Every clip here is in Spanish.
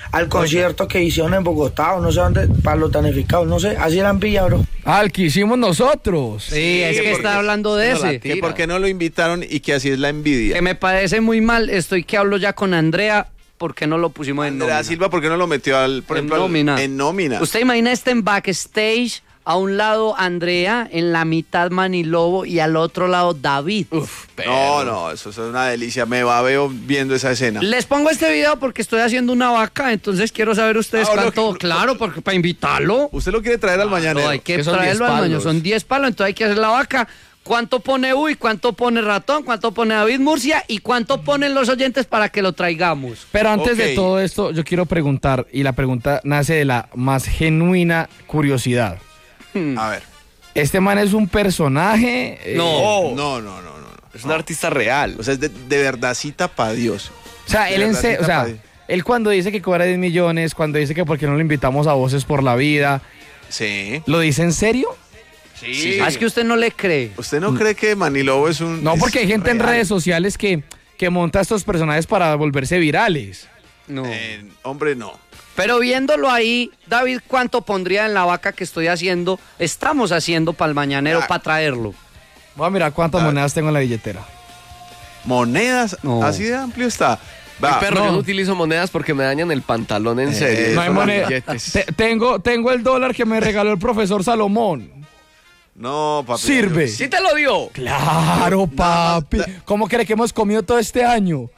al concierto que hicieron en Bogotá, o no sé dónde, para los damnificados, no sé, así eran pilla, bro. Al que hicimos nosotros. Sí, es que está hablando de ese. Que por qué no lo invitaron y que así es la envidia. Que me parece muy mal, estoy que hablo ya con Andrea, ¿por qué no lo pusimos en nómina? Andrea Silva, ¿por qué no lo metió por ejemplo, en nómina? ¿Usted imagina en backstage? A un lado Andrea, en la mitad Manny Lobo y al otro lado David. No, eso es una delicia. Me babeo viendo esa escena. Les pongo este video porque estoy haciendo una vaca, entonces quiero saber ustedes cuánto. Claro, porque para invitarlo. ¿Usted lo quiere traer al mañanero? No, hay que traerlo al mañanero. Son 10 palos, entonces hay que hacer la vaca. ¿Cuánto pone Uy? ¿Cuánto pone Ratón? ¿Cuánto pone David Murcia? ¿Y cuánto ponen los oyentes para que lo traigamos? Pero antes de todo esto, yo quiero preguntar, y la pregunta nace de la más genuina curiosidad. A ver. ¿Este man es un personaje? No. Es un artista real. O sea, es de verdadcita para Dios. O sea, él cuando dice que cobra 10 millones, cuando dice que por qué no lo invitamos a Voces por la Vida. Sí. ¿Lo dice en serio? Sí. Es que usted no le cree. ¿Usted no cree que Manny Lobo es un... No, porque hay gente real? en redes sociales que monta estos personajes para volverse virales. No. Hombre, no. Pero viéndolo ahí, David, ¿cuánto pondría en la vaca que estamos haciendo para el mañanero, para traerlo? Voy a mirar cuántas monedas tengo en la billetera. ¿Monedas? No. Así de amplio está. Va, Perro, yo no utilizo monedas porque me dañan el pantalón en serio. No hay moneda. Tengo el dólar que me regaló el profesor Salomón. No, papi. Sirve. ¿Sí te lo dio? Claro, papi. ¿Cómo cree que hemos comido todo este año?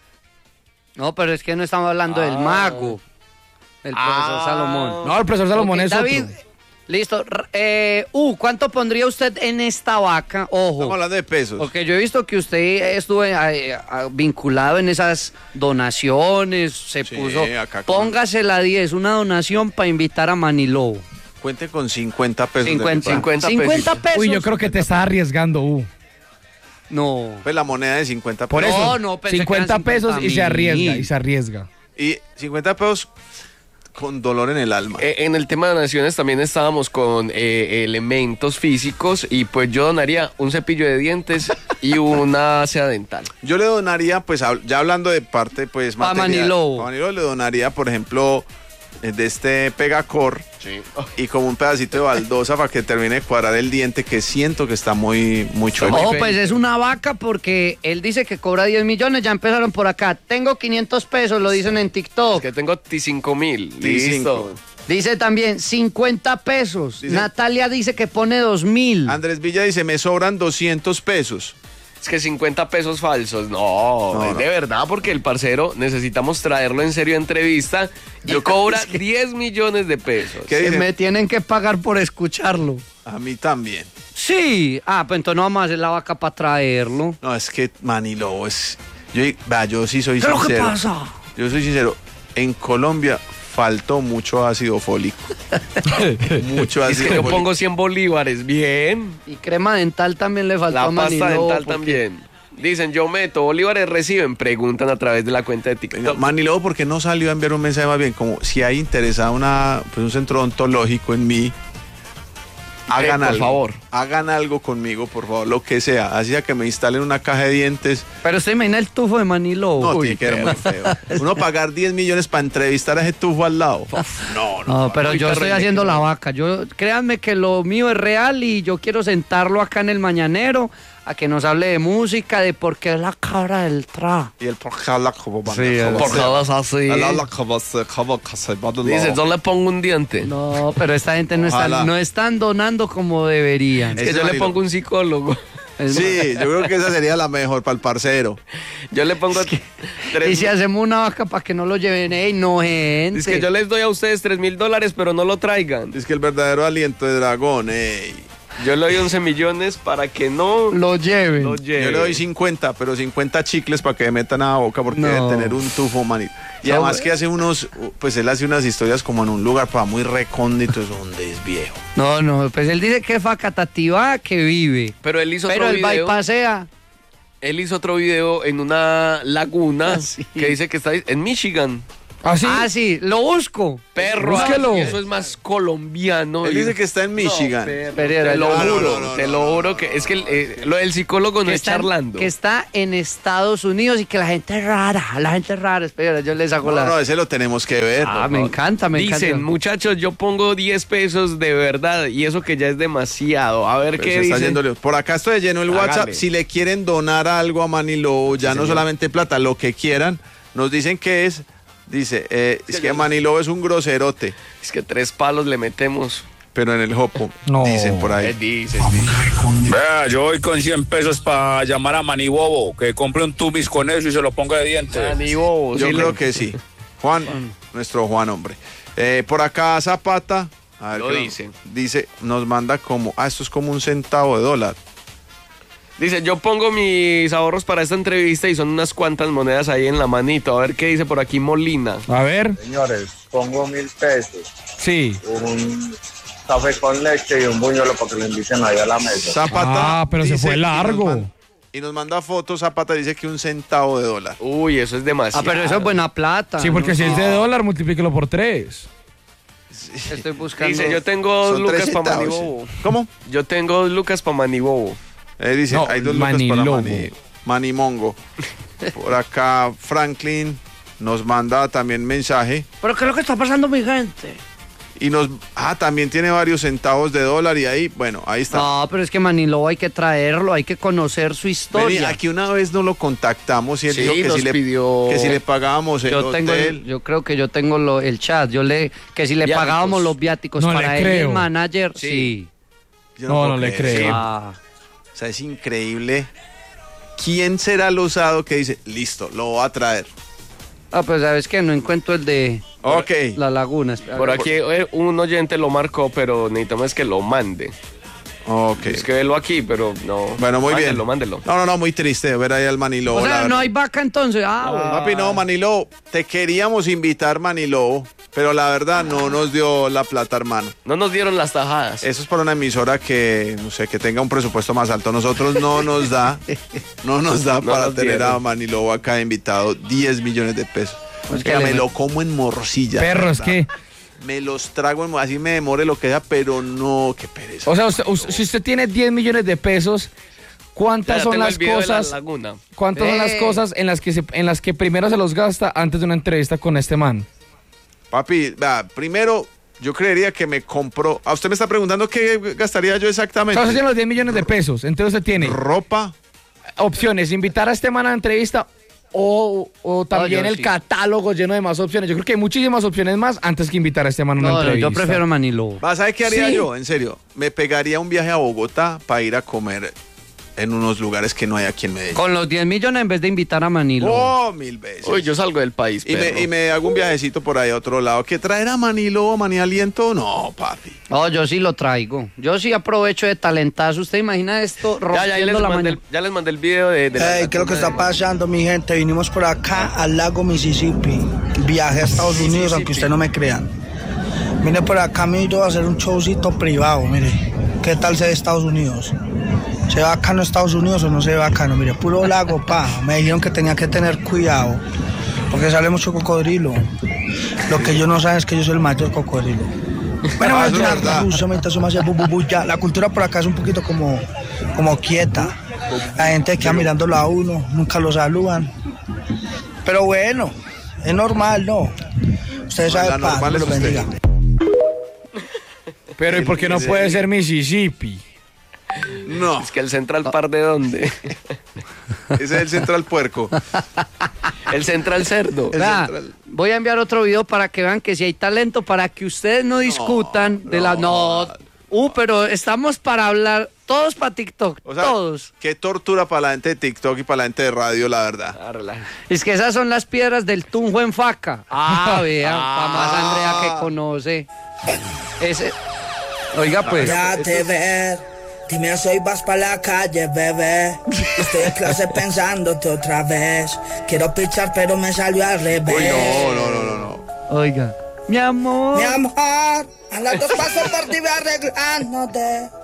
No, pero es que no estamos hablando del mago. El profesor Salomón. No, el profesor Salomón es David, otro. Listo. ¿Cuánto pondría usted en esta vaca? Ojo. Estamos hablando de pesos. Porque yo he visto que usted estuvo vinculado en esas donaciones, se puso. Póngase la 10, una donación para invitar a Manny Lobo. Cuente con 50 pesos. 50 pesos. Uy, yo creo que te estás arriesgando, No. Pues la moneda de 50 pesos. Por eso, no, 50 pesos y se arriesga, Y 50 pesos con dolor en el alma. En el tema de donaciones también estábamos con elementos físicos y pues yo donaría un cepillo de dientes y una seda dental. Yo le donaría, pues ya hablando de parte pues material. A Manny Lobo le donaría, por ejemplo, de este Pegacor y como un pedacito de baldosa para que termine de cuadrar el diente, que siento que está muy chueco. No, pues es una vaca porque él dice que cobra 10 millones, ya empezaron por acá. Tengo 500 pesos, lo dicen en TikTok. Es que tengo 5,000. Listo. Dice también 50 pesos. Natalia dice que pone 2,000. Andrés Villa dice, me sobran 200 pesos. Es que 50 pesos falsos, no, es de verdad, porque el parcero necesitamos traerlo en serio a entrevista y cobra 10 millones de pesos. Que me tienen que pagar por escucharlo. A mí también. Sí, pues entonces no vamos a hacer la vaca para traerlo. No, es que Manny Lobo es... Yo sí soy sincero. ¿Qué es lo que pasa? Yo soy sincero, en Colombia faltó mucho ácido fólico. Mucho ácido es que fólico. yo pongo 100 bolívares, bien. Y crema dental también le faltó a Manny pasta Lobo dental también. Dicen, yo meto, bolívares reciben, preguntan a través de la cuenta de TikTok. Manny Lobo, ¿por qué no salió a enviar un mensaje más bien? Como si hay interesado un centro odontológico en mí, hagan algo. Por favor. Hagan algo conmigo, por favor, lo que sea. Así que me instalen una caja de dientes. Pero usted imagina el tufo de Manny Lobo. No, tiene que ser muy feo. Uno pagar 10 millones para entrevistar a ese tufo al lado. No, pero yo estoy haciendo la vaca. Créanme que lo mío es real y yo quiero sentarlo acá en el mañanero a que nos hable de música, de por qué es la cara del tra. Y el por qué habla como por qué hablas así. Dice, yo le pongo un diente. No, pero esta gente no están donando como deberían. Es que yo le pongo un psicólogo. Sí, yo creo que esa sería la mejor para el parcero. Yo le pongo... Y si hacemos una vaca para que no lo lleven, no, gente. Es que yo les doy a ustedes $3,000, pero no lo traigan. Es que el verdadero aliento de dragón, Yo le doy 11 millones para que no lo lleven. Yo le doy 50, pero 50 chicles para que me metan a la boca porque debe tener un tufo, manito. Y además que él hace unas historias como en un lugar muy recóndito, es donde es viejo. No, pues él dice que es facatativa, que vive. Pero él hizo otro video. Pero él pasea. Él hizo otro video en una laguna que dice que está en Michigan. ¿Ah, sí? Ah, sí, lo busco. Perro, Búsquelo. eso es más colombiano. Él dice que está en Michigan. Pereira, Te lo yo- juro, te lo juro que es que lo del psicólogo no es charlando. Que está en Estados Unidos y que la gente es rara. Espera, yo les hago No, ese lo tenemos que ver. Ah, me encanta, me Dicen, encanta. muchachos, yo pongo 10 pesos de verdad y eso que ya es demasiado. A ver Pero qué se está dicen. yendo lejos. Por acá estoy lleno el Hágale. WhatsApp. Si le quieren donar algo a Manilobo, ya no solamente plata, lo que quieran, nos dicen que es. Dice, es que Manilobo es un groserote, Es que 3 palos le metemos. pero en el jopo. No. Dicen por ahí. Dicen. Vea, yo voy con 100 pesos para llamar a Mani Bobo, que compre un tubis con eso y se lo ponga de dientes. Ni bobo, Yo sí creo le- que sí. Juan, nuestro Juan, hombre. Por acá Zapata. A ver Lo qué dice. Dice, nos manda como, esto es como un centavo de dólar. Dice, yo pongo mis ahorros para esta entrevista y son unas cuantas monedas ahí en la manito. A ver qué dice por aquí Molina. A ver, Señores, pongo 1.000 pesos, sí. un café con leche y un buñuelo para que lo inviten ahí a la mesa. Zapata. Ah, pero se dice- fue largo. Y nos manda fotos, Zapata dice que un centavo de dólar. Uy, eso es demasiado. Ah, pero eso es buena plata. Sí, porque ¿no? si es de dólar, multiplíquelo por 3. Estoy buscando. Dice, yo tengo 2 Son 3 lucas para centavos. Manibobo. ¿Cómo? Yo tengo 2 lucas para Manibobo. Dice, No, hay 2 lucas para Manilobo. Manimongo. Por acá Franklin nos manda también mensaje. ¿Pero qué es lo que está pasando, mi gente? Y también tiene varios centavos de dólar y ahí, bueno, ahí está. No, pero es que Manilobo hay que traerlo, hay que conocer su Vení, historia. aquí una vez no lo contactamos y él Sí, dijo que nos si, le, pidió- que si le pagábamos el Yo tengo, hotel. yo creo que yo tengo el chat. Que si le Viáticos. pagábamos los viáticos No para le él, el creo. manager, Sí. sí. Yo No, puedo no le creer. creo. Ah. O sea, es increíble. ¿Quién será el osado que dice, listo, lo voy a traer? Ah, pues sabes que no encuentro el de Ok. la laguna. Espera. Por aquí un oyente lo marcó, pero necesitamos que lo mande. Ok. Es que velo aquí, pero no. Bueno, muy bien. Mándelo. No, muy triste ver ahí al Manilobo. O la sea, no verdad. hay vaca entonces. Ah, bueno. Papi, no, Manilobo, te queríamos invitar, Manilobo, pero la verdad no nos dio la plata, hermano. No nos dieron las tajadas. Eso es para una emisora que, no sé, que tenga un presupuesto más alto. Nosotros no nos da para nos tener dieron. a Manilobo acá invitado 10 millones de pesos. Pues que que me le- lo como en morcilla. Perro, es ¿verdad? que. Me los trago, así me demore lo que sea, pero no, qué pereza. O sea, si usted tiene 10 millones de pesos, ¿cuántas Ya son tengo las el video de la cosas? laguna. ¿Cuántas son las cosas en las que primero se los gasta antes de una entrevista con este man? Papi, vea, primero, yo creería que me compró. A usted me está preguntando qué gastaría yo O exactamente. sea, usted tiene los 10 millones de pesos, entonces usted tiene Ropa. opciones, invitar a este man a la entrevista o también yo el sí. catálogo lleno de más opciones. Yo creo que hay muchísimas opciones más antes que invitar a este man a una No, entrevista. yo prefiero Manilobo. ¿Sabes qué haría Sí. yo? En serio, me pegaría un viaje a Bogotá para ir a comer en unos lugares que no hay aquí en Medellín. Con los 10 millones en vez de invitar a Manilobo. Oh, 1000 veces. Uy, yo salgo del país, perro. y me hago un viajecito por ahí a otro lado. ¿Que traer a Manilobo, Mani Aliento? No, papi. No, yo sí lo traigo. Yo sí aprovecho de talentazo. ¿Usted imagina esto Ya rompiendo la mañana? ya les mandé el video de la Hey, ¿qué es lo que está laguna de- pasando, mi gente? Vinimos por acá al lago Mississippi. Viaje a Estados Unidos, aunque usted no me crean. Vine por acá, miro a hacer un showcito privado, mire. ¿Qué tal se ve Estados Unidos? ¿Se ve bacano Estados Unidos o no se ve bacano? Mire, puro lago, pa. Me dijeron que tenía que tener cuidado, porque sale mucho cocodrilo. Lo que yo no saben es que yo soy el mayor cocodrilo. Bueno, Ah, eso es verdad. ya. La cultura por acá es un poquito como quieta. La gente queda mirándolo a uno, nunca lo saludan. Pero bueno, es normal, ¿no? Ustedes La saben, pa, normal Dios es los usted. bendiga. Pero ¿y por qué no puede ser Mississippi? No, Es que el Central Park, ¿de dónde? ese es el Central Puerco. El Central Cerdo. Vea, voy a enviar otro video para que vean que si hay talento, para que ustedes no discutan de la... No, pero estamos para hablar, todos para TikTok, O sea, todos. qué tortura para la gente de TikTok y para la gente de radio, la verdad. Ah, relaja. Es que esas son las piedras del Tunjo en Faca. Ah, vean, para más Andrea que conoce. Ese... Oiga, pues... Ya te ver, dime si hoy vas pa' la calle, bebé. Estoy en clase pensándote otra vez. Quiero pichar, pero me salió al revés. Uy, no. Oiga. Mi amor. Mi amor, a las 2 pasos por ti voy arreglándote.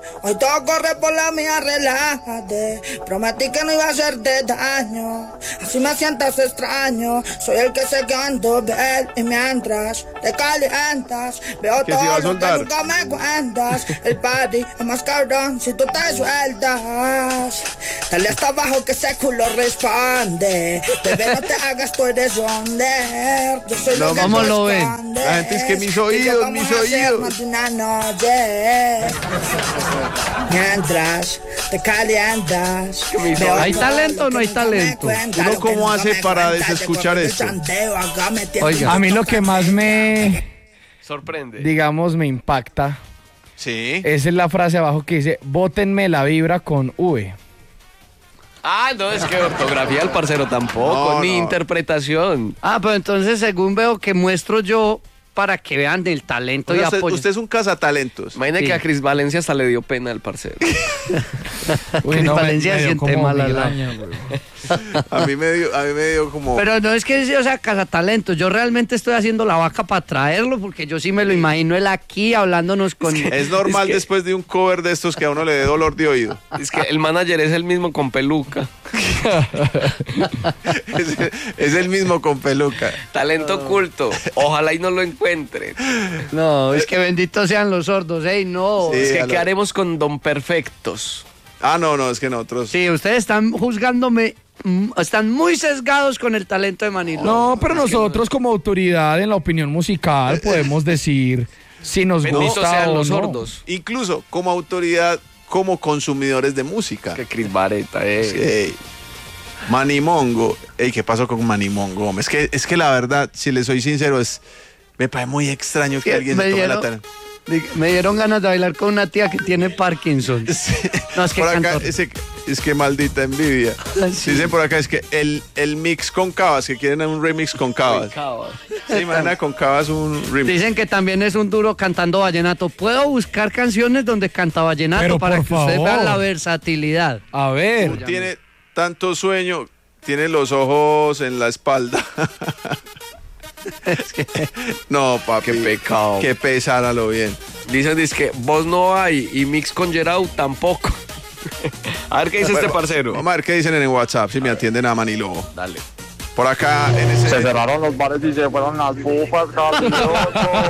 Hoy todo corre por la mía, relájate. Prometí que no iba a hacerte daño. Así me sientas extraño. Soy el que se queda en tu bed. Y mientras te calientas, veo ¿Que se va a todo lo que soltar? nunca me cuentas. El party es más cabrón si tú te sueltas. Dale hasta abajo que ese culo responde. Bebé, no te hagas, tú eres wonder. Yo soy No, lo que ¿cómo tú lo ven? escondes. La gente es que mis Y yo oídos, vamos mis a hacer oídos. más de una noche. Mientras te calientas. Veo ¿Hay todo talento o no lo hay que nunca me talento? cuentas, ¿Uno lo que cómo nunca hace me para cuentas, desescuchar de esto? cuando el chanteo acá me tiene Oiga. A mí lo que más Sorprende. digamos, me impacta Sí. es la frase abajo que dice, bótenme la vibra con V. Ah, no, es que ortografía del parcero tampoco, No, ni no. interpretación. Ah, pero entonces según veo que muestro yo para que vean el talento O y sea, apoyo. usted es un cazatalentos. Imagina Sí. que a Cris Valencia hasta le dio pena al parcero. Cris Valencia dio siente como mal al migraña, güey. A mí me dio como... Pero no es que yo sea cazatalentos, yo realmente estoy haciendo la vaca para traerlo, porque yo sí me lo imagino él aquí hablándonos con... Es normal Es que- después de un cover de estos que a uno le dé dolor de oído. Es que el manager es el mismo con peluca. Es el mismo con peluca. Talento oculto. Ojalá y no lo encuentren. No, es que benditos sean los sordos, ey, no. Sí. Es que a lo- ¿qué haremos con Don Perfectos? Ah, no, es que nosotros... Sí, ustedes están juzgándome, están muy sesgados con el talento de Manilo. No, pero nosotros como autoridad en la opinión musical podemos decir si nos Benditos gusta sean o los no. sordos. Incluso como autoridad, como consumidores de música. Que Cris Vareta, Ey, Manimongo. Ey, ¿qué pasó con Manimongo? hombre? Es que la verdad, si le soy sincero, me parece muy extraño que alguien se tome la tarea. Me dieron ganas de bailar con una tía que tiene Parkinson. No, es que Por acá, cantó. es que maldita envidia. Sí. Dicen por acá, es que el mix con Cabas, que quieren un remix con Cabas. Sí, imagina con Cabas un remix. Dicen que también es un duro cantando vallenato. Puedo buscar canciones donde canta vallenato Pero para por que ustedes vean favor. la versatilidad. A ver, Tiene tanto sueño, tiene los ojos en la espalda. No, papi. Qué pecado. Qué pesar a lo bien. Dicen que voz no hay y mix con Gerau tampoco. A ver qué dice este parcero. Vamos a ver qué dicen en el WhatsApp, si me atienden a Manilobo. Dale. Por acá, en ese... Se cerraron los bares y se fueron las bupas, Gabriel.